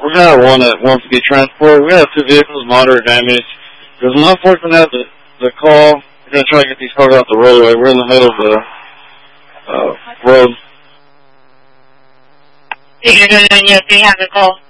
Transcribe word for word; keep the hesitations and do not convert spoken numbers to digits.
We're going to have one that wants to be transported. We're going to have two vehicles, moderate damage. There's an unfortunate have the, the call. We're going to try to get these cars off the roadway. We're in the middle of the uh, road. Figure nine, yes, we have the call.